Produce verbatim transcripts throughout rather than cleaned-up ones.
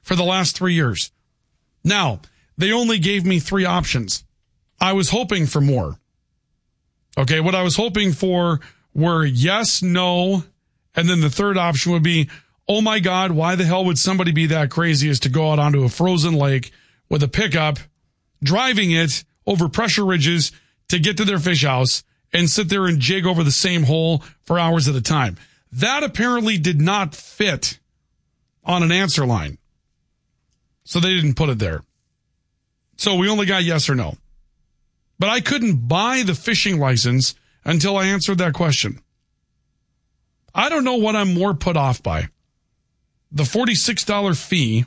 for the last three years. Now, they only gave me three options. I was hoping for more. Okay, what I was hoping for were yes, no, and then the third option would be, oh my God, why the hell would somebody be that crazy as to go out onto a frozen lake with a pickup, driving it over pressure ridges to get to their fish house and sit there and jig over the same hole for hours at a time. That apparently did not fit on an answer line. So they didn't put it there. So we only got yes or no. But I couldn't buy the fishing license until I answered that question. I don't know what I'm more put off by. The forty-six dollars fee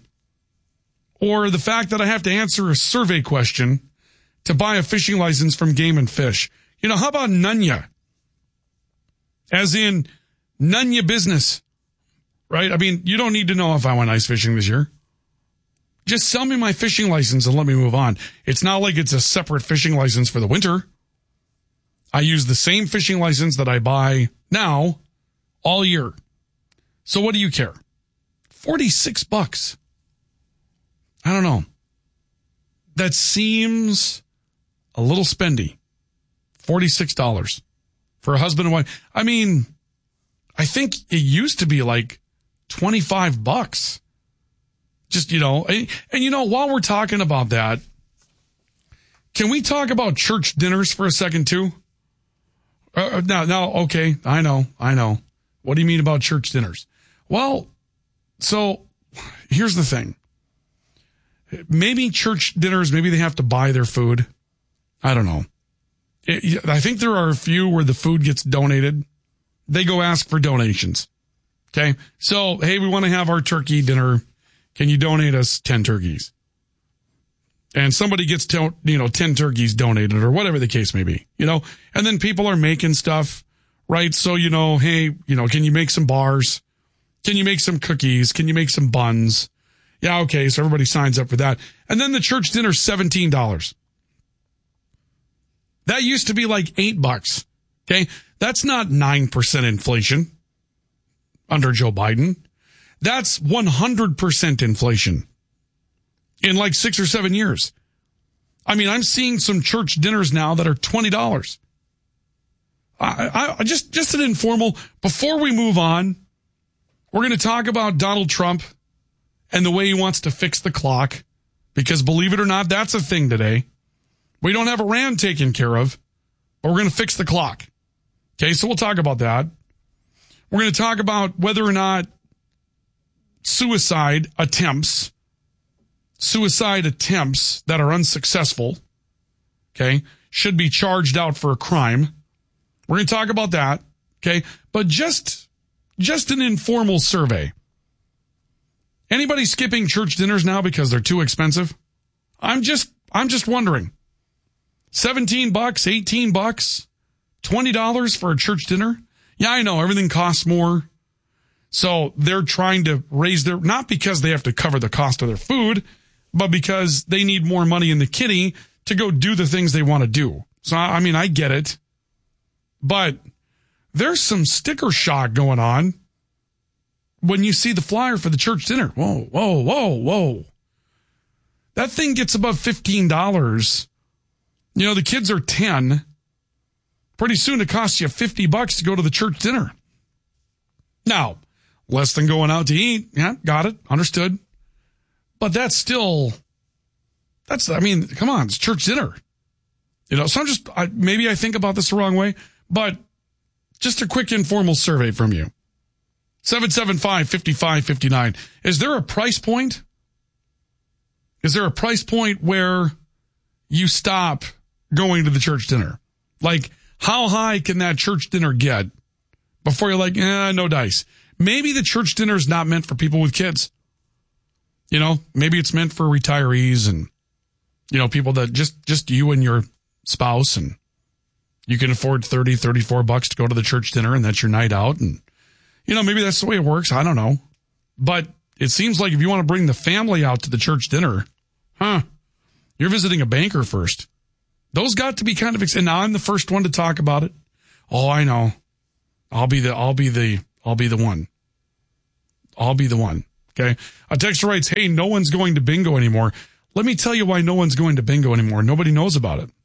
or the fact that I have to answer a survey question to buy a fishing license from Game and Fish. You know, how about none ya? As in, none ya business, right? I mean, you don't need to know if I went ice fishing this year. Just sell me my fishing license and let me move on. It's not like it's a separate fishing license for the winter. I use the same fishing license that I buy now all year. So what do you care? forty-six bucks. I don't know. That seems a little spendy. forty-six dollars for a husband and wife. I mean, I think it used to be like twenty-five bucks. Just, you know, and, and you know, while we're talking about that, can we talk about church dinners for a second too? Uh, now, now, okay, I know, I know. What do you mean about church dinners? Well, so here's the thing. Maybe church dinners, maybe they have to buy their food. I don't know. It, I think there are a few where the food gets donated. They go ask for donations. Okay. So, hey, we want to have our turkey dinner. Can you donate us ten turkeys? And somebody gets, to, you know, ten turkeys donated or whatever the case may be, you know, and then people are making stuff, right? So, you know, hey, you know, can you make some bars? Can you make some cookies? Can you make some buns? Yeah. Okay. So everybody signs up for that. And then the church dinner's seventeen dollars. That used to be like eight bucks. Okay. That's not nine percent inflation under Joe Biden. That's one hundred percent inflation in like six or seven years. I mean, I'm seeing some church dinners now that are twenty dollars. I, I just, just an informal, before we move on, we're going to talk about Donald Trump and the way he wants to fix the clock, because believe it or not, that's a thing today. We don't have Iran taken care of, but we're going to fix the clock. Okay, so we'll talk about that. We're going to talk about whether or not suicide attempts, suicide attempts that are unsuccessful, okay, should be charged out for a crime. We're going to talk about that, okay? But just, just an informal survey. Anybody skipping church dinners now because they're too expensive? I'm just, I'm just wondering. seventeen bucks, eighteen bucks, twenty dollars for a church dinner? Yeah, I know everything costs more. So they're trying to raise their, not because they have to cover the cost of their food, but because they need more money in the kitty to go do the things they want to do. So, I mean, I get it. But there's some sticker shock going on when you see the flyer for the church dinner. Whoa, whoa, whoa, whoa. That thing gets above fifteen dollars. You know, the kids are ten. Pretty soon it costs you fifty bucks to go to the church dinner. Now, less than going out to eat. Yeah, got it. Understood. But that's still, that's, I mean, come on, it's church dinner. You know, so I'm just, I, maybe I think about this the wrong way, but just a quick informal survey from you. seven seven five, five five five nine. Is there a price point? Is there a price point where you stop going to the church dinner? Like, how high can that church dinner get before you're like, eh, no dice? Maybe the church dinner is not meant for people with kids. You know, maybe it's meant for retirees and, you know, people that just, just you and your spouse, and you can afford thirty, thirty-four bucks to go to the church dinner, and that's your night out. And, you know, maybe that's the way it works. I don't know. But it seems like if you want to bring the family out to the church dinner, huh, you're visiting a banker first. Those got to be kind of, ex- and now I'm the first one to talk about it. Oh, I know. I'll be the, I'll be the, I'll be the one. I'll be the one. Okay. A texter writes, hey, no one's going to bingo anymore. Let me tell you why no one's going to bingo anymore. Nobody knows about it.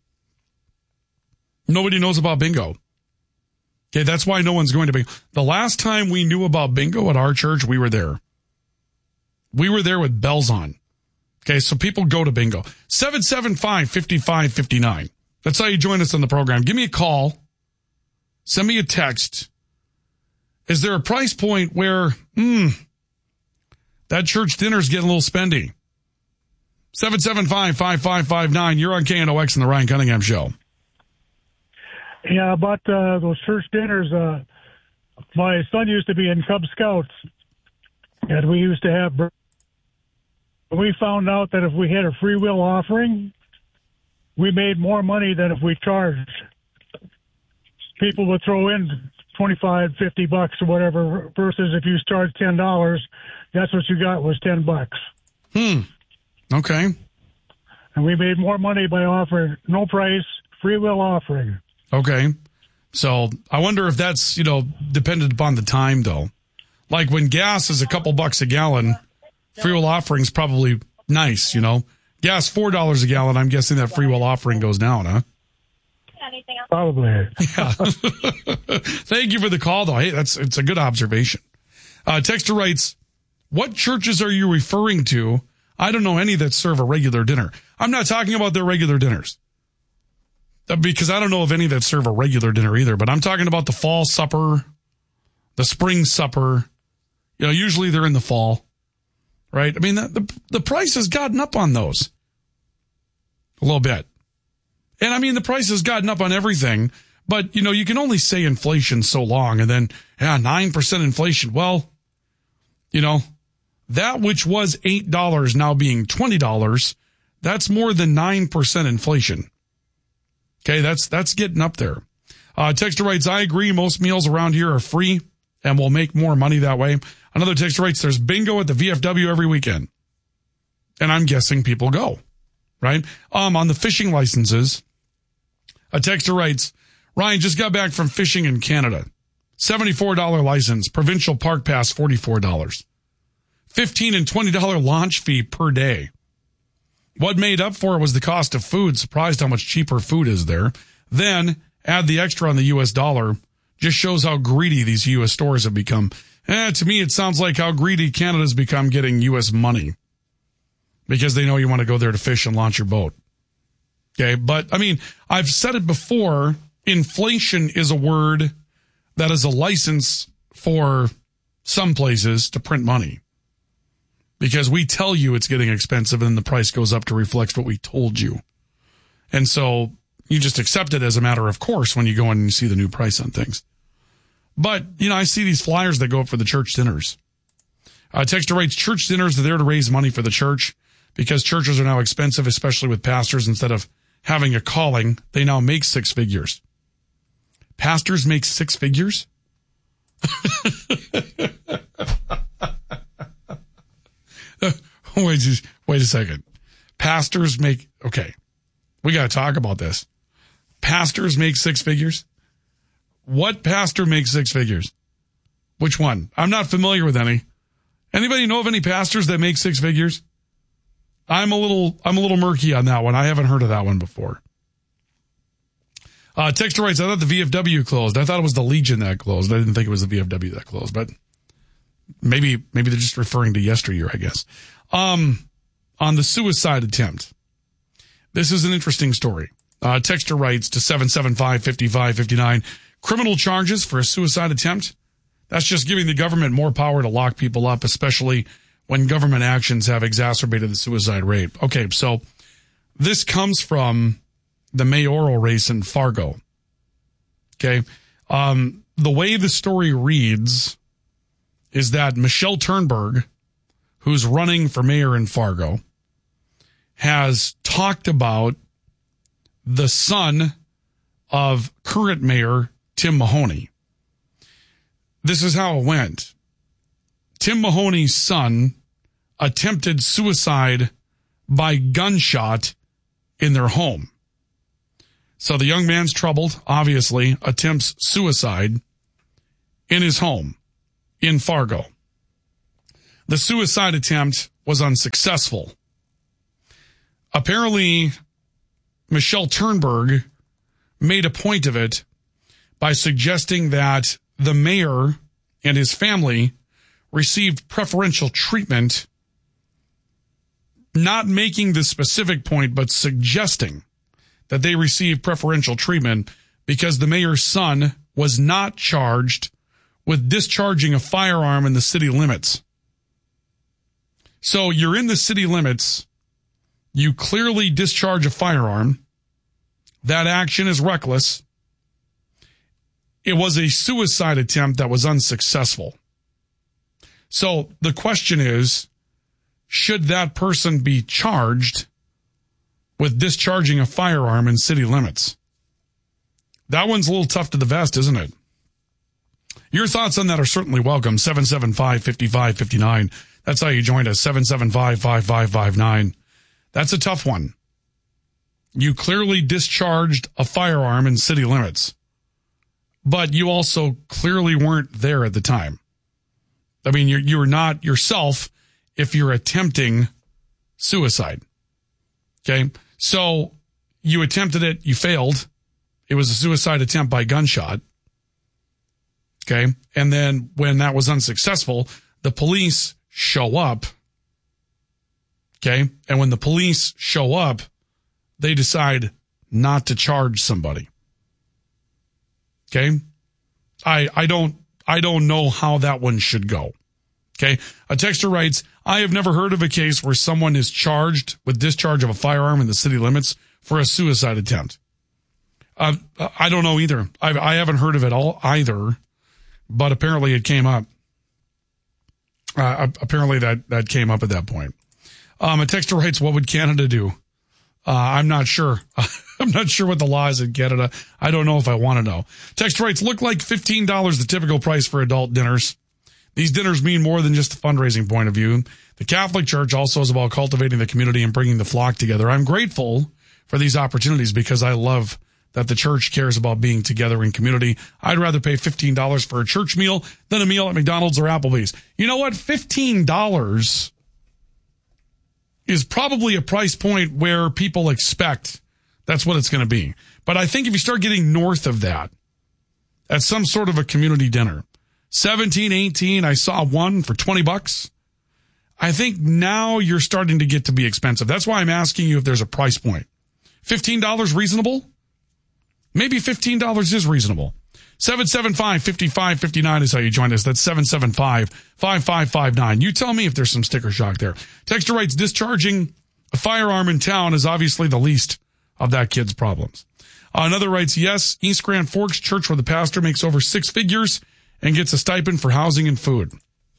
Nobody knows about bingo. Okay, that's why no one's going to bingo. The last time we knew about bingo at our church, we were there. We were there with bells on. Okay, so people go to bingo. seven seven five, five five five nine. That's how you join us on the program. Give me a call. Send me a text. Is there a price point where, hmm, that church dinner's getting a little spendy? seven seven five, five five five nine. You're on K N O X and the Ryan Cunningham Show. Yeah, about uh, those church dinners. Uh, my son used to be in Cub Scouts, and we used to have. We found out that if we had a free will offering, we made more money than if we charged. People would throw in twenty-five, fifty bucks or whatever, versus if you charged ten dollars, that's what you got was ten bucks. Hmm. Okay. And we made more money by offering no price, free will offering. Okay. So I wonder if that's, you know, dependent upon the time, though. Like when gas is a couple bucks a gallon, free will offering's probably nice, you know. Gas four dollars a gallon, I'm guessing that free will offering goes down, huh? Anything else? Probably. Yeah. Thank you for the call, though. Hey, that's it's a good observation. Uh, Texter writes, what churches are you referring to? I don't know any that serve a regular dinner. I'm not talking about their regular dinners, because I don't know of any that serve a regular dinner either, but I'm talking about the fall supper, the spring supper. You know, usually they're in the fall, right? I mean, the, the, the price has gotten up on those a little bit. And I mean, the price has gotten up on everything, but you know, you can only say inflation so long, and then, yeah, nine percent inflation. Well, you know, that which was eight dollars now being twenty dollars, that's more than nine percent inflation. Okay, that's that's getting up there. Uh, texter writes, I agree, most meals around here are free and we'll make more money that way. Another texter writes, there's bingo at the V F W every weekend. And I'm guessing people go, right? Um, on the fishing licenses, a texter writes, Ryan, just got back from fishing in Canada. seventy-four dollars license, provincial park pass, forty-four dollars. fifteen and twenty dollars launch fee per day. What made up for it was the cost of food. Surprised how much cheaper food is there. Then add the extra on the U S dollar. Just shows how greedy these U S stores have become. Eh, to me, it sounds like how greedy Canada's become getting U S money, because they know you want to go there to fish and launch your boat. Okay, but I mean, I've said it before. Inflation is a word that is a license for some places to print money, because we tell you it's getting expensive and the price goes up to reflect what we told you. And so you just accept it as a matter of course when you go in and you see the new price on things. But, you know, I see these flyers that go up for the church dinners. Uh, texter writes, church dinners are there to raise money for the church because churches are now expensive, especially with pastors. Instead of having a calling, they now make six figures. Pastors make six figures? wait, just, wait a second. Pastors make, okay, we got to talk about this. Pastors make six figures? What pastor makes six figures? Which one? I'm not familiar with any. Anybody know of any pastors that make six figures? I'm a little, I'm a little murky on that one. I haven't heard of that one before. Uh, Texter writes, I thought the V F W closed. I thought it was the Legion that closed. I didn't think it was the V F W that closed, but maybe, maybe they're just referring to yesteryear, I guess. Um, on the suicide attempt. This is an interesting story. Uh, Texter writes to seven seven five, five five five nine, criminal charges for a suicide attempt. That's just giving the government more power to lock people up, especially when government actions have exacerbated the suicide rate. Okay, so this comes from the mayoral race in Fargo. Okay. Um, the way the story reads is that Michelle Turnberg, who's running for mayor in Fargo, has talked about the son of current mayor Tim Mahoney. This is how it went. Tim Mahoney's son attempted suicide by gunshot in their home. So the young man's troubled, obviously, attempts suicide in his home in Fargo. The suicide attempt was unsuccessful. Apparently, Michelle Turnberg made a point of it by suggesting that the mayor and his family received preferential treatment, not making the specific point, but suggesting that they received preferential treatment because the mayor's son was not charged with discharging a firearm in the city limits. So you're in the city limits, you clearly discharge a firearm, that action is reckless. It was a suicide attempt that was unsuccessful. So the question is, should that person be charged with discharging a firearm in city limits? That one's a little tough to the vest, isn't it? Your thoughts on that are certainly welcome. seven seven five, five five five nine. That's how you joined us. seven seven five, five five five nine. That's a tough one. You clearly discharged a firearm in city limits, but you also clearly weren't there at the time. I mean, you're, you're not yourself if you're attempting suicide. Okay? So you attempted it, you failed. It was a suicide attempt by gunshot. Okay? And then when that was unsuccessful, the police show up. Okay? And when the police show up, they decide not to charge somebody. Okay? I I don't I don't know how that one should go. Okay? A texter writes, I have never heard of a case where someone is charged with discharge of a firearm in the city limits for a suicide attempt. Uh, I don't know either. I, I haven't heard of it all either, but apparently it came up. Uh, apparently that, that came up at that point. Um, a texter writes, what would Canada do? Uh, I'm not sure. I'm not sure what the law is in Canada. I don't know if I want to know. Text writes, look like fifteen dollars the typical price for adult dinners. These dinners mean more than just a fundraising point of view. The Catholic Church also is about cultivating the community and bringing the flock together. I'm grateful for these opportunities because I love that the church cares about being together in community. I'd rather pay fifteen dollars for a church meal than a meal at McDonald's or Applebee's. You know what? fifteen dollars is probably a price point where people expect that's what it's going to be. But I think if you start getting north of that at some sort of a community dinner, seventeen, eighteen, I saw one for twenty bucks. I think now you're starting to get to be expensive. That's why I'm asking you if there's a price point. fifteen dollars reasonable? Maybe fifteen dollars is reasonable. seven seven five, five five five nine is how you join us. That's seven seven five, five five five nine. You tell me if there's some sticker shock there. Texter writes, discharging a firearm in town is obviously the least of that kid's problems. Uh, another writes, yes, East Grand Forks Church where the pastor makes over six figures and gets a stipend for housing and food.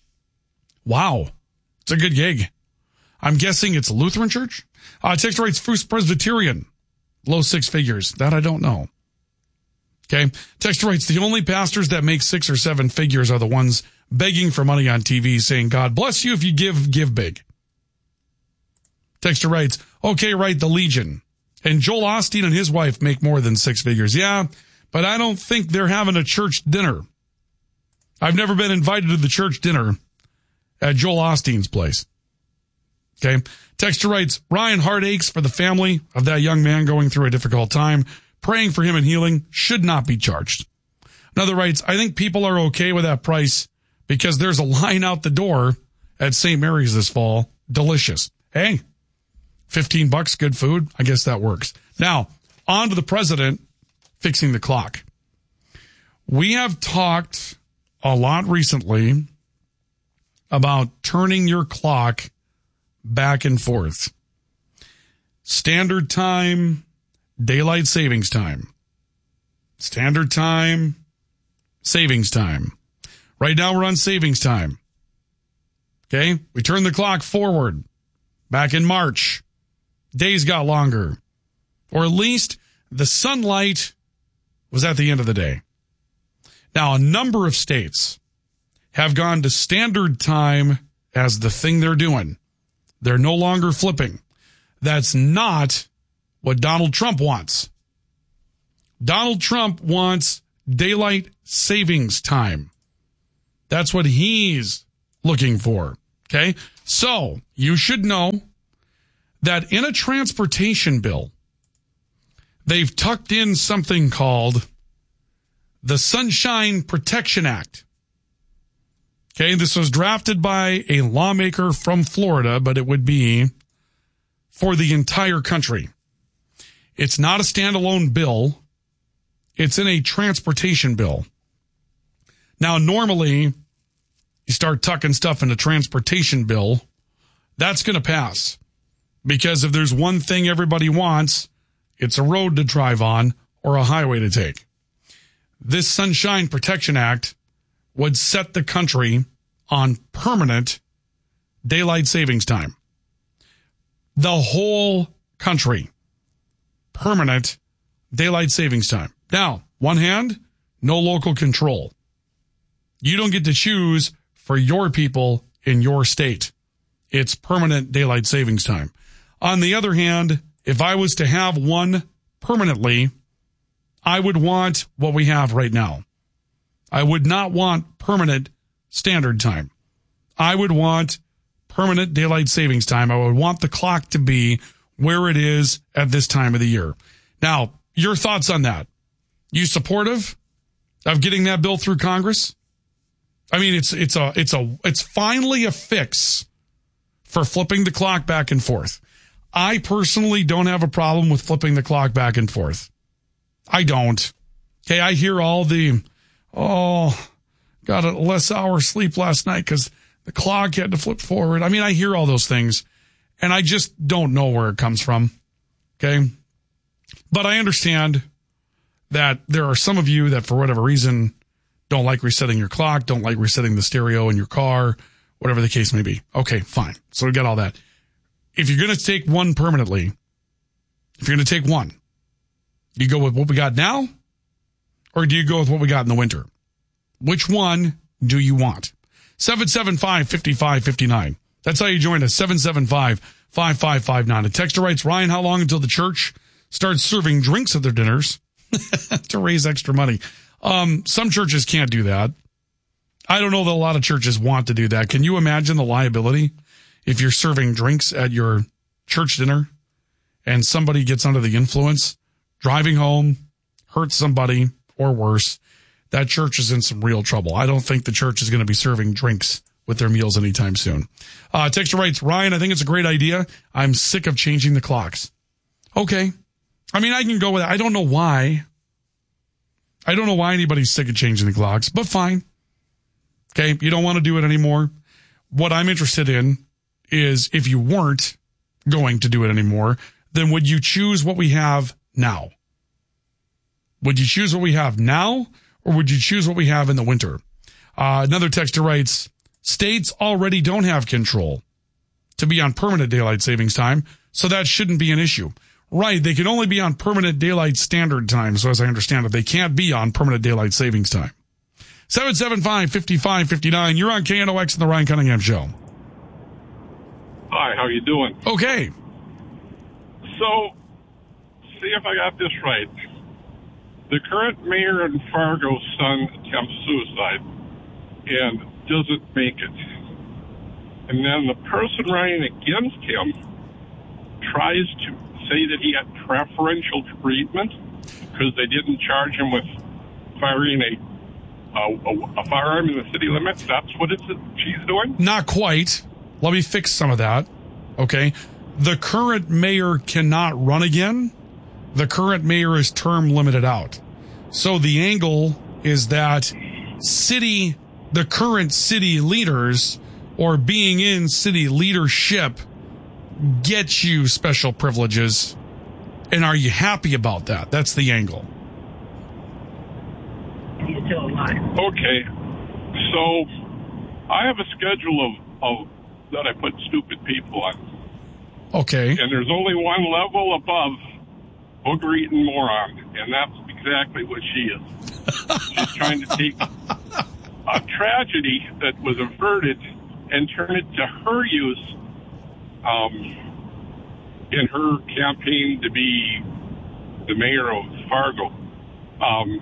Wow. It's a good gig. I'm guessing it's a Lutheran church. Uh, Texter writes, First Presbyterian, low six figures. That I don't know. Okay. Texter writes, the only pastors that make six or seven figures are the ones begging for money on T V saying, God bless you if you give, give big. Texter writes, okay, right, the Legion. And Joel Osteen and his wife make more than six figures. Yeah, but I don't think they're having a church dinner. I've never been invited to the church dinner at Joel Osteen's place. Okay. Texter writes, Ryan, heart aches for the family of that young man going through a difficult time. Praying for him and healing, should not be charged. Another writes, I think people are okay with that price because there's a line out the door at Saint Mary's this fall. Delicious. Hey, fifteen bucks, good food. I guess that works. Now, on to the president fixing the clock. We have talked a lot recently about turning your clock back and forth. Standard time, daylight savings time. Standard time, savings time. Right now we're on savings time. Okay? We turned the clock forward. Back in March, days got longer. Or at least the sunlight was at the end of the day. Now, a number of states have gone to standard time as the thing they're doing. They're no longer flipping. That's not what Donald Trump wants. Donald Trump wants daylight savings time. That's what he's looking for. Okay? So, you should know that in a transportation bill, they've tucked in something called the Sunshine Protection Act. Okay, this was drafted by a lawmaker from Florida, but it would be for the entire country. It's not a standalone bill. It's in a transportation bill. Now, normally, you start tucking stuff in a transportation bill, that's going to pass. Because if there's one thing everybody wants, it's a road to drive on or a highway to take. This Sunshine Protection Act would set the country on permanent daylight savings time. The whole country. Permanent daylight savings time. Now, one hand, no local control. You don't get to choose for your people in your state. It's permanent daylight savings time. On the other hand, if I was to have one permanently, I would want what we have right now. I would not want permanent standard time. I would want permanent daylight savings time. I would want the clock to be where it is at this time of the year. Now, your thoughts on that? You supportive of getting that bill through Congress? I mean, it's it's a it's a it's finally a fix for flipping the clock back and forth. I personally don't have a problem with flipping the clock back and forth. I don't. Okay, I hear all the, oh, got a less hour sleep last night because the clock had to flip forward. I mean, I hear all those things, and I just don't know where it comes from. Okay? But I understand that there are some of you that, for whatever reason, don't like resetting your clock, don't like resetting the stereo in your car, whatever the case may be. Okay, fine. So we got all that. If you're going to take one permanently, if you're going to take one, do you go with what we got now, or do you go with what we got in the winter? Which one do you want? seven seven five, five five five nine. That's how you join us, seven seven five, five five five nine. A texter writes, Ryan, how long until the church starts serving drinks at their dinners to raise extra money? Um, some churches can't do that. I don't know that a lot of churches want to do that. Can you imagine the liability if you're serving drinks at your church dinner and somebody gets under the influence, driving home, hurts somebody, or worse? That church is in some real trouble. I don't think the church is going to be serving drinks with their meals anytime soon. Uh, texter writes, Ryan, I think it's a great idea. I'm sick of changing the clocks. Okay. I mean, I can go with that. I don't know why. I don't know why anybody's sick of changing the clocks, but fine. Okay. You don't want to do it anymore. What I'm interested in is if you weren't going to do it anymore, then would you choose what we have now? Would you choose what we have now, or would you choose what we have in the winter? Uh, another texter writes, states already don't have control to be on permanent daylight savings time, so that shouldn't be an issue. Right, they can only be on permanent daylight standard time, so as I understand it, they can't be on permanent daylight savings time. seven seven five, five five five nine, you're on K N O X and the Ryan Cunningham Show. Hi, how you doing? Okay. So, see if I got this right. The current mayor in Fargo's son attempts suicide and doesn't make it. And then the person running against him tries to say that he had preferential treatment because they didn't charge him with firing a, a, a, a firearm in the city limits. That's what it's, she's doing? Not quite. Let me fix some of that. Okay. The current mayor cannot run again. The current mayor is term limited out. So the angle is that city, the current city leaders or being in city leadership gets you special privileges. And are you happy about that? That's the angle. Okay. So I have a schedule of, of that I put stupid people on. Okay. And there's only one level above booger-eating moron, and that's exactly what she is. She's trying to take a tragedy that was averted and turn it to her use um, in her campaign to be the mayor of Fargo. Um,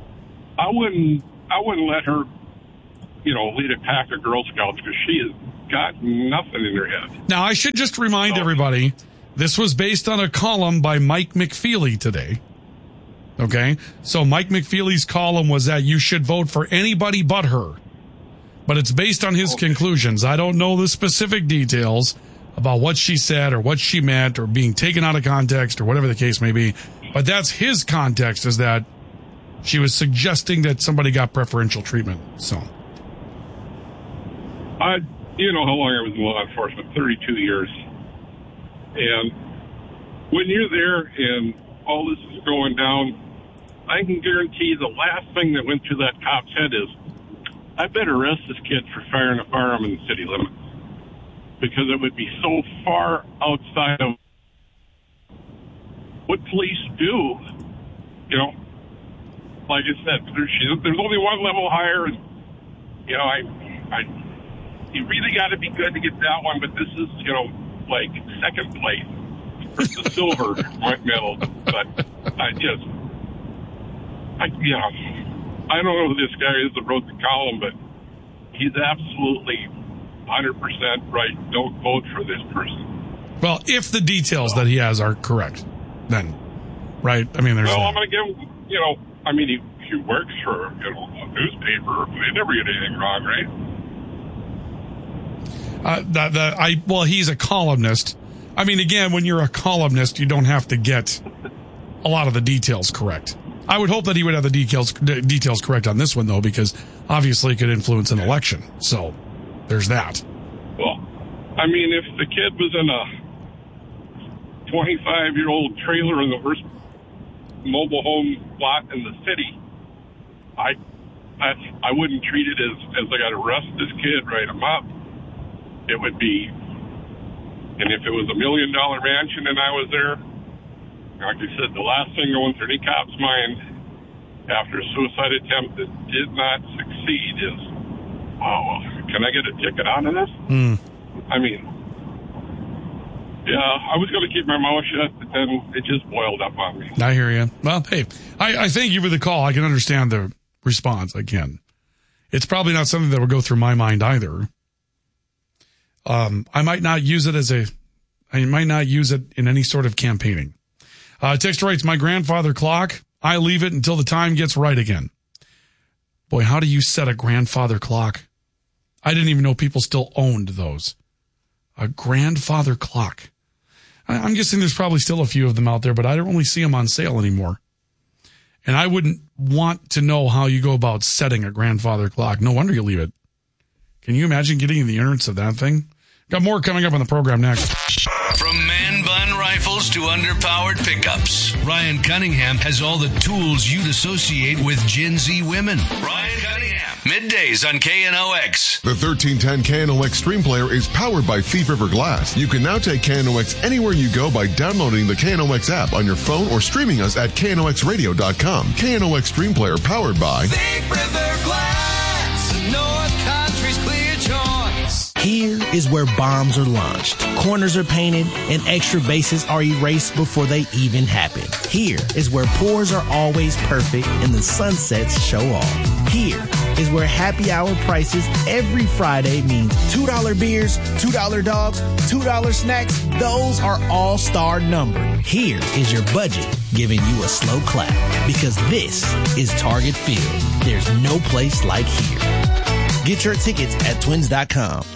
I wouldn't, I wouldn't let her, you know, lead a pack of Girl Scouts because she has got nothing in their head. Now, I should just remind Oh. everybody, this was based on a column by Mike McFeely today. Okay? So Mike McFeely's column was that you should vote for anybody but her. But it's based on his Okay. conclusions. I don't know the specific details about what she said or what she meant or being taken out of context or whatever the case may be. But that's his context, is that she was suggesting that somebody got preferential treatment. So, I, you know how long I was in law enforcement, thirty-two years. And when you're there and all this is going down, I can guarantee the last thing that went through that cop's head is, I better arrest this kid for firing a firearm in the city limits. Because it would be so far outside of what police do. You know, like I said, there's, there's only one level higher, and, you know, I, I, you really got to be good to get that one, but this is, you know, like second place for the silver medal. But I just, I, you know, I don't know who this guy is that wrote the column, but he's absolutely one hundred percent right. Don't vote for this person. well, if the details that he has are correct, then, right? I mean, there's... Well, that. I'm going to give him, you know, I mean, he, he works for, you know, a newspaper. They never get anything wrong, right? Uh, that, that I well, he's a columnist. I mean, again, when you're a columnist, you don't have to get a lot of the details correct. I would hope that he would have the details details correct on this one, though, because obviously it could influence an election. So there's that. Well, I mean, if the kid was in a twenty-five-year-old trailer in the worst mobile home lot in the city, I I, I wouldn't treat it as, as I got to arrest this kid, write him up. It would be, and if it was a million-dollar mansion and I was there, like I said, the last thing going through any cop's mind after a suicide attempt that did not succeed is, oh, can I get a ticket out of this? Mm. I mean, yeah, I was going to keep my mouth shut, but then it just boiled up on me. I hear you. Well, hey, I, I thank you for the call. I can understand the response. I can. It's probably not something that would go through my mind either. Um, I might not use it as a, I might not use it in any sort of campaigning. Uh, text writes, my grandfather clock, I leave it until the time gets right again. Boy, how do you set a grandfather clock? I didn't even know people still owned those. A grandfather clock. I, I'm guessing there's probably still a few of them out there, but I don't really see them on sale anymore. And I wouldn't want to know how you go about setting a grandfather clock. No wonder you leave it. Can you imagine getting the innards of that thing? Got more coming up on the program next. From man bun rifles to underpowered pickups, Ryan Cunningham has all the tools you'd associate with Gen Z women. Ryan Cunningham, middays on K N O X. The thirteen ten K N O X Stream Player is powered by Thief River Glass. You can now take K N O X anywhere you go by downloading the K N O X app on your phone or streaming us at K N O X radio dot com. K N O X Stream Player powered by Thief River Glass, North Country's clear choice. Here is where bombs are launched, corners are painted, and extra bases are erased before they even happen. Here is where pours are always perfect and the sunsets show off. Here is where happy hour prices every Friday means two dollar beers, two dollar dogs, two dollar snacks. Those are all-star numbered. Here is your budget giving you a slow clap because this is Target Field. There's no place like here. Get your tickets at twins dot com.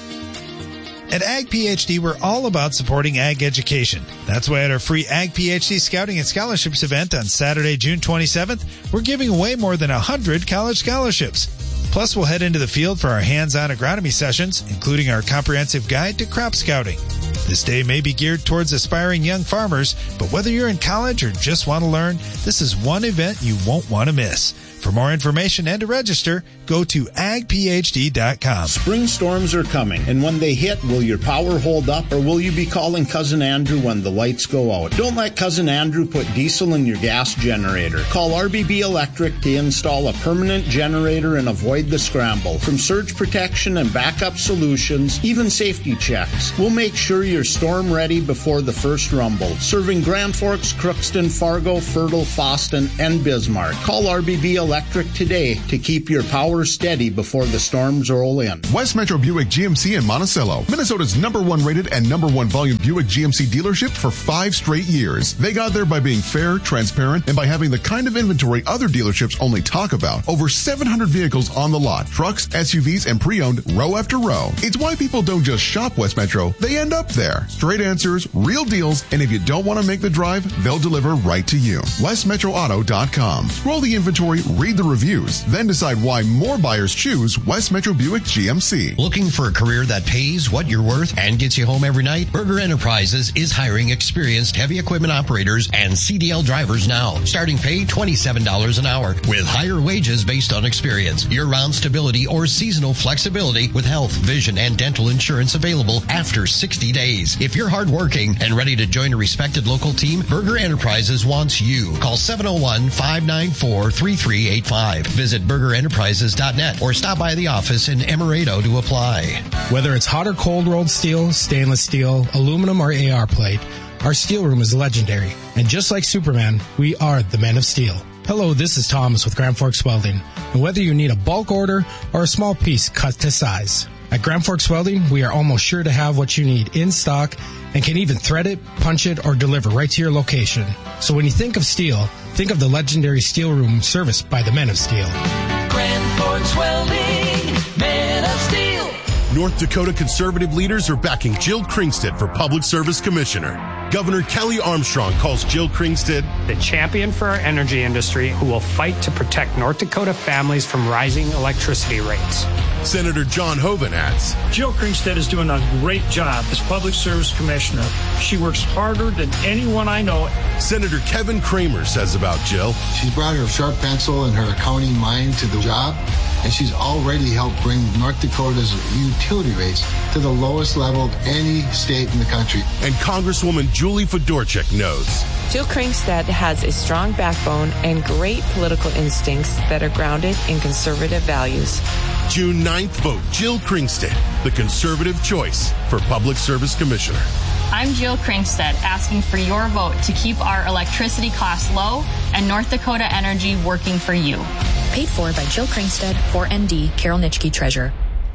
At Ag PhD, we're all about supporting ag education. That's why at our free Ag PhD Scouting and Scholarships event on Saturday, June twenty-seventh, we're giving away more than one hundred college scholarships. Plus, we'll head into the field for our hands-on agronomy sessions, including our comprehensive guide to crop scouting. This day may be geared towards aspiring young farmers, but whether you're in college or just want to learn, this is one event you won't want to miss. For more information and to register, go to ag p h d dot com. Spring storms are coming, and when they hit, will your power hold up, or will you be calling Cousin Andrew when the lights go out? Don't let Cousin Andrew put diesel in your gas generator. Call R B B Electric to install a permanent generator and avoid the scramble. From surge protection and backup solutions, even safety checks, we'll make sure you're storm ready before the first rumble. Serving Grand Forks, Crookston, Fargo, Fertile, Foston, and Bismarck. Call R B B Electric Electric today to keep your power steady before the storms roll in. West Metro Buick G M C in Monticello, Minnesota's number one rated and number one volume Buick G M C dealership for five straight years. They got there by being fair, transparent, and by having the kind of inventory other dealerships only talk about. Over seven hundred vehicles on the lot, trucks, S U Vs, and pre-owned row after row. It's why people don't just shop West Metro, they end up there. Straight answers, real deals, and if you don't want to make the drive, they'll deliver right to you. west metro auto dot com. Scroll the inventory, read the reviews, then decide why more buyers choose West Metro Buick G M C. Looking for a career that pays what you're worth and gets you home every night? Berger Enterprises is hiring experienced heavy equipment operators and C D L drivers now. Starting pay twenty-seven dollars an hour with higher wages based on experience. Year-round stability or seasonal flexibility with health, vision, and dental insurance available after sixty days. If you're hardworking and ready to join a respected local team, Berger Enterprises wants you. Call seven oh one, five nine four, three three eight five. Visit berger enterprises dot net or stop by the office in Emerado to apply. Whether it's hot or cold rolled steel, stainless steel, aluminum, or A R plate, our steel room is legendary. And just like Superman, we are the Men of Steel. Hello, this is Thomas with Grand Forks Welding. And whether you need a bulk order or a small piece cut to size, at Grand Forks Welding, we are almost sure to have what you need in stock and can even thread it, punch it, or deliver right to your location. So when you think of steel, think of the legendary steel room serviced by the Men of Steel. Grand Forks Welding, Men of Steel. North Dakota conservative leaders are backing Jill Kringstead for Public Service Commissioner. Governor Kelly Armstrong calls Jill Kringstead the champion for our energy industry who will fight to protect North Dakota families from rising electricity rates. Senator John Hoeven adds, Jill Kringstead is doing a great job as Public Service Commissioner. She works harder than anyone I know. Senator Kevin Kramer says about Jill, she's brought her sharp pencil and her accounting mind to the job, and she's already helped bring North Dakota's utility rates to the lowest level of any state in the country. And Congresswoman Julie Fedorchak knows Jill Kringstead has a strong backbone and great political instincts that are grounded in conservative values. June ninth, vote Jill Kringstead, the conservative choice for Public Service Commissioner. I'm Jill Kringstead, asking for your vote to keep our electricity costs low and North Dakota Energy working for you. Paid for by Jill Kringstead, four M D, Carol Nitschke, Treasurer.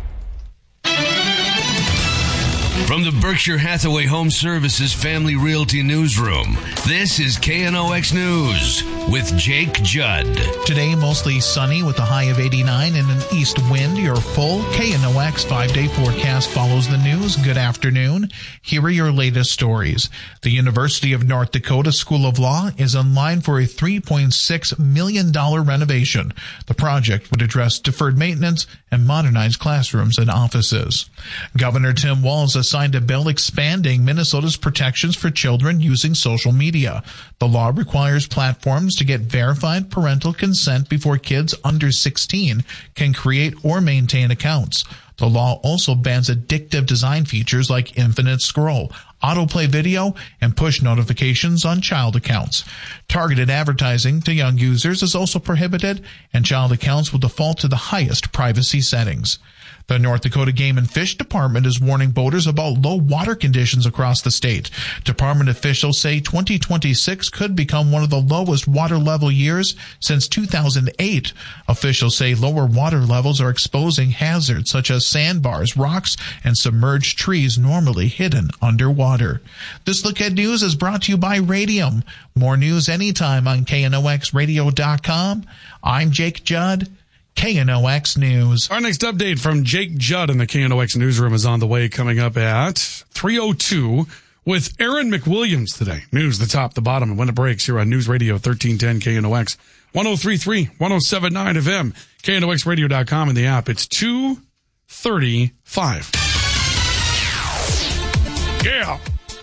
From the Berkshire Hathaway Home Services Family Realty Newsroom, this is K N O X News with Jake Judd. Today, mostly sunny with a high of eighty-nine and an east wind. Your full K N O X five-day forecast follows the news. Good afternoon. Here are your latest stories. The University of North Dakota School of Law is in line for a three point six million dollars renovation. The project would address deferred maintenance and modernize classrooms and offices. Governor Tim Walz signed a bill expanding Minnesota's protections for children using social media. The law requires platforms to get verified parental consent before kids under sixteen can create or maintain accounts. The law also bans addictive design features like infinite scroll, autoplay video, and push notifications on child accounts. Targeted advertising to young users is also prohibited, and child accounts will default to the highest privacy settings. The North Dakota Game and Fish Department is warning boaters about low water conditions across the state. Department officials say twenty twenty-six could become one of the lowest water level years since two thousand eight. Officials say lower water levels are exposing hazards such as sandbars, rocks, and submerged trees normally hidden underwater. This Look at News is brought to you by Radium. More news anytime on K N O X radio dot com. I'm Jake Judd. K N O X News. Our next update from Jake Judd in the K N O X newsroom is on the way, coming up at three oh two with Aaron McWilliams today. News, the top, the bottom, and when it breaks here on News Radio thirteen ten K N O X, one oh three point three, one oh seven point nine F M, K N O X radio dot com, and the app. It's two thirty-five. Yeah.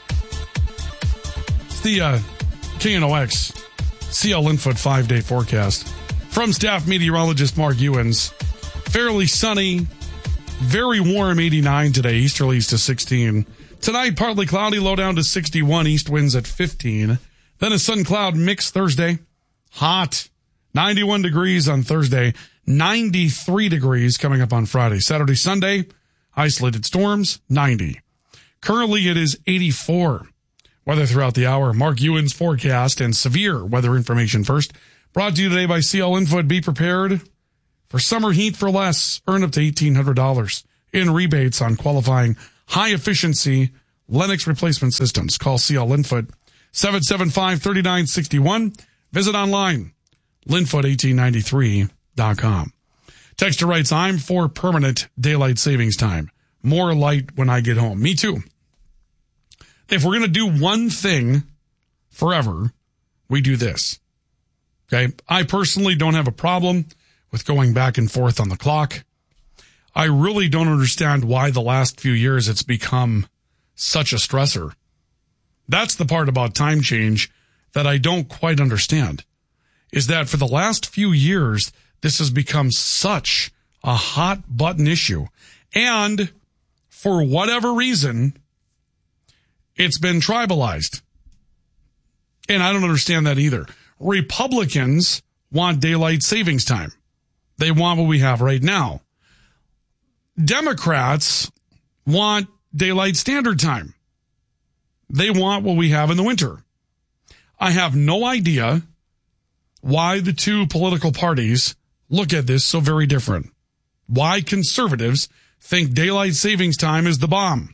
It's the uh, K N O X C L Infoot five-day forecast. From staff meteorologist Mark Ewens. Fairly sunny, very warm, eighty-nine today, easterlies to sixteen. Tonight, partly cloudy, low down to sixty-one, east winds at fifteen. Then a sun cloud mix Thursday. Hot, ninety-one degrees on Thursday, ninety-three degrees coming up on Friday. Saturday, Sunday, isolated storms, ninety. Currently, it is eighty-four. Weather throughout the hour, Mark Ewens forecast and severe weather information first. Brought to you today by C L Infoed. Be prepared for summer heat for less. Earn up to eighteen hundred dollars in rebates on qualifying high-efficiency Lennox replacement systems. Call C L Linfoot, seven seven five, three nine six one. Visit online, linfoot eighteen ninety-three dot com. Texter writes, I'm for permanent daylight savings time. More light when I get home. Me too. If we're going to do one thing forever, we do this. Okay? I personally don't have a problem with going back and forth on the clock. I really don't understand why the last few years it's become such a stressor. That's the part about time change that I don't quite understand, is that for the last few years, this has become such a hot button issue. And for whatever reason, it's been tribalized. And I don't understand that either. Republicans want daylight savings time. They want what we have right now. Democrats want daylight standard time. They want what we have in the winter. I have no idea why the two political parties look at this so very different. Why conservatives think daylight savings time is the bomb.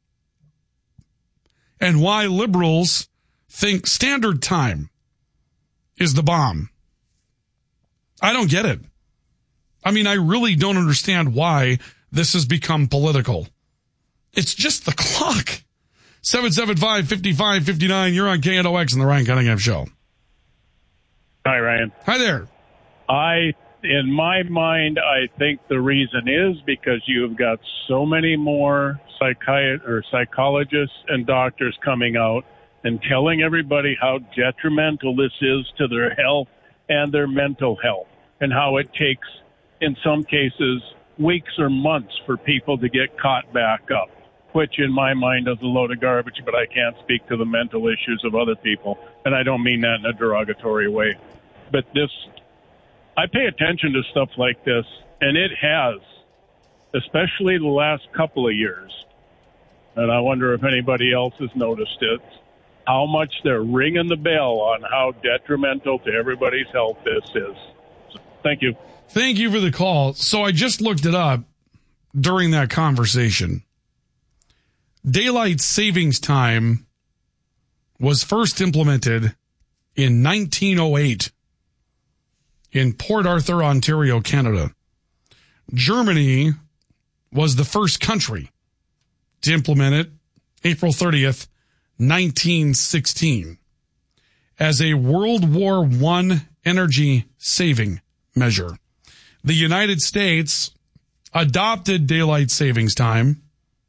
And why liberals think standard time is the bomb. I don't get it. I mean, I really don't understand why this has become political. It's just the clock. seven seven five, five five five nine. You're on K N O X and the Ryan Cunningham Show. Hi, Ryan. Hi there. I, in my mind, I think the reason is because you've got so many more psychiatrists or psychologists and doctors coming out and telling everybody how detrimental this is to their health and their mental health, and how it takes, in some cases, weeks or months for people to get caught back up, which in my mind is a load of garbage, but I can't speak to the mental issues of other people, and I don't mean that in a derogatory way. But this, I pay attention to stuff like this, and it has, especially the last couple of years, and I wonder if anybody else has noticed it, how much they're ringing the bell on how detrimental to everybody's health this is. So, thank you. Thank you for the call. So I just looked it up during that conversation. Daylight savings time was first implemented in nineteen oh eight in Port Arthur, Ontario, Canada. Germany was the first country to implement it April thirtieth, nineteen sixteen, as a World War One energy saving measure. The United States adopted daylight savings time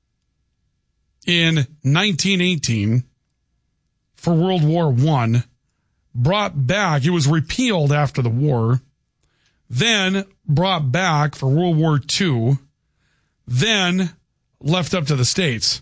in nineteen eighteen for World War One, brought back, it was repealed after the war, then brought back for World War Two, then left up to the States.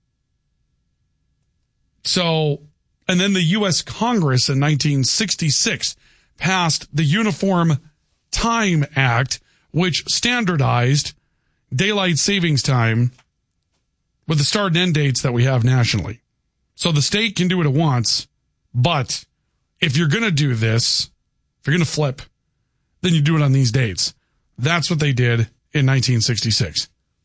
So, and then the U S Congress in nineteen sixty-six passed the Uniform Time Act, which standardized daylight savings time with the start and end dates that we have nationally. So the state can do what it wants, but if you're going to do this, if you're going to flip, then you do it on these dates. That's what they did in nineteen sixty-six.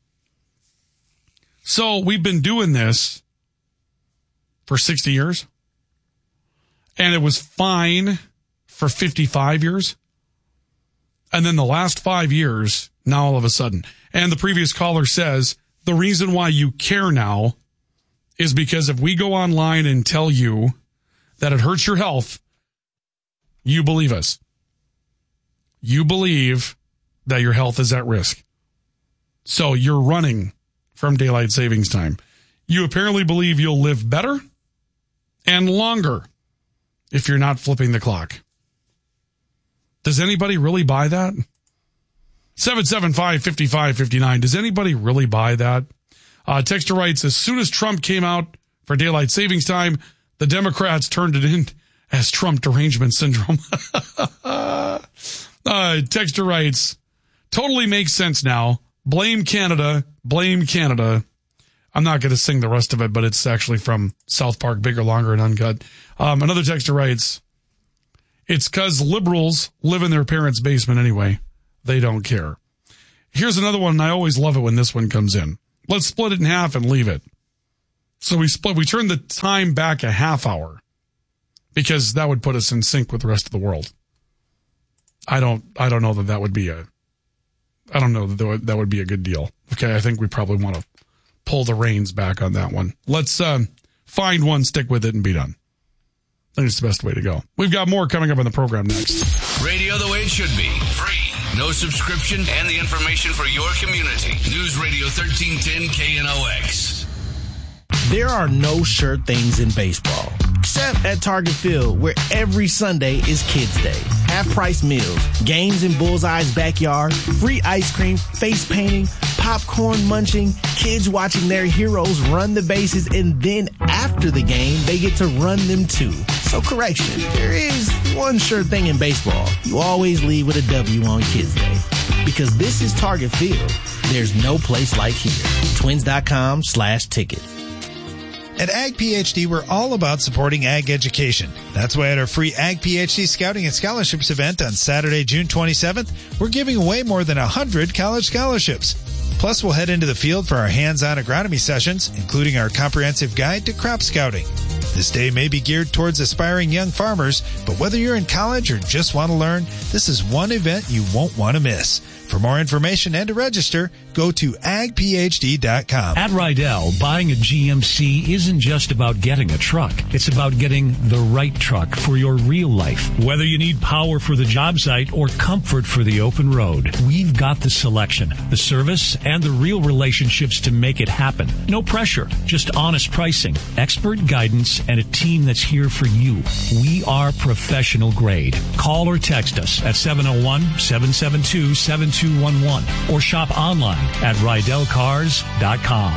So we've been doing this for sixty years, and it was fine for fifty-five years. And then the last five years, now all of a sudden. And the previous caller says, the reason why you care now is because if we go online and tell you that it hurts your health, you believe us. You believe that your health is at risk. So you're running from daylight savings time. You apparently believe you'll live better and longer if you're not flipping the clock. Does anybody really buy that? seven seven five, five five five nine. Does anybody really buy that? Uh, Texter writes, as soon as Trump came out for daylight savings time, the Democrats turned it in as Trump derangement syndrome. uh, Texter writes, totally makes sense now. Blame Canada. Blame Canada. I'm not going to sing the rest of it, but it's actually from South Park, Bigger, Longer, and Uncut. Um, another texter writes, It's because liberals live in their parents' basement anyway. They don't care. Here's another one, and I always love it when this one comes in. Let's split it in half and leave it. So we split, we turn the time back a half hour because that would put us in sync with the rest of the world. I don't, I don't know that that would be a, I don't know that that would be a good deal. Okay. I think we probably want to pull the reins back on that one. Let's um, find one, stick with it, and be done. I think it's the best way to go. We've got more coming up on the program next. Radio the way it should be. Free. No subscription and the information for your community. News Radio thirteen ten K N O X. There are no sure things in baseball, except at Target Field, where every Sunday is Kids Day. Half-price meals, games in Bullseye's backyard, free ice cream, face painting, popcorn munching, kids watching their heroes run the bases, and then after the game, they get to run them too. So correction, there is one sure thing in baseball. You always leave with a W on Kids Day. Because this is Target Field. There's no place like here. Twins.com slash tickets. At Ag PhD, we're all about supporting ag education. That's why at our free Ag PhD Scouting and Scholarships event on Saturday, June twenty-seventh, we're giving away more than one hundred college scholarships. Plus, we'll head into the field for our hands-on agronomy sessions, including our comprehensive guide to crop scouting. This day may be geared towards aspiring young farmers, but whether you're in college or just want to learn, this is one event you won't want to miss. For more information and to register, go to ag p h d dot com. At Rydell, buying a G M C isn't just about getting a truck. It's about getting the right truck for your real life. Whether you need power for the job site or comfort for the open road, we've got the selection, the service, and the real relationships to make it happen. No pressure, just honest pricing, expert guidance, and a team that's here for you. We are professional grade. Call or text us at seven oh one, seven seven two, seven two one one or shop online at rydell cars dot com.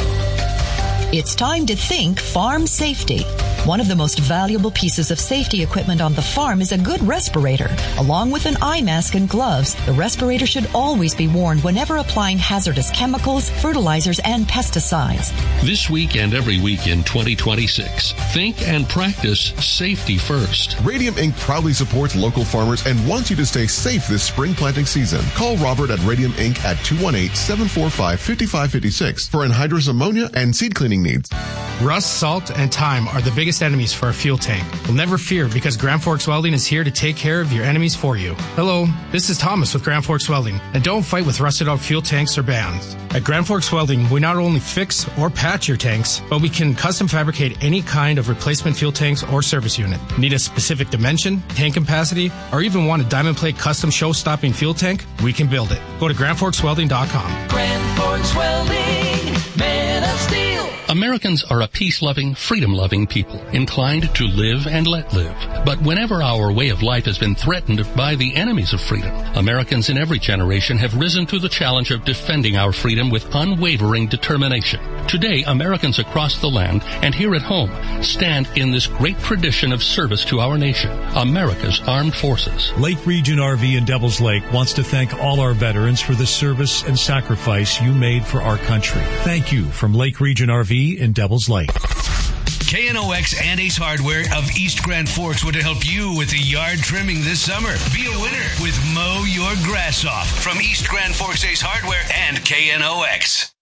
It's time to think farm safety. One of the most valuable pieces of safety equipment on the farm is a good respirator. Along with an eye mask and gloves, the respirator should always be worn whenever applying hazardous chemicals, fertilizers, and pesticides. This week and every week in twenty twenty-six, think and practice safety first. Radium Incorporated proudly supports local farmers and wants you to stay safe this spring planting season. Call Robert at Radium Incorporated at two one eight, seven four five, five five five six for anhydrous ammonia and seed cleaning needs. Rust, salt, and time are the biggest enemies for a fuel tank. Well, never fear, because Grand Forks Welding is here to take care of your enemies for you. Hello, this is Thomas with Grand Forks Welding, and don't fight with rusted out fuel tanks or bands. At Grand Forks Welding, we not only fix or patch your tanks, but we can custom fabricate any kind of replacement fuel tanks or service unit. Need a specific dimension, tank capacity, or even want a diamond plate custom show-stopping fuel tank? We can build it. Go to grand forks welding dot com. Grand Forks Welding, men of steel. Americans are a peace-loving, freedom-loving people, inclined to live and let live. But whenever our way of life has been threatened by the enemies of freedom, Americans in every generation have risen to the challenge of defending our freedom with unwavering determination. Today, Americans across the land and here at home stand in this great tradition of service to our nation, America's Armed Forces. Lake Region R V in Devil's Lake wants to thank all our veterans for the service and sacrifice you made for our country. Thank you from Lake Region R V in Devil's Lake. K N O X and Ace Hardware of East Grand Forks want to help you with the yard trimming this summer. Be a winner with Mow Your Grass Off from East Grand Forks Ace Hardware and K N O X.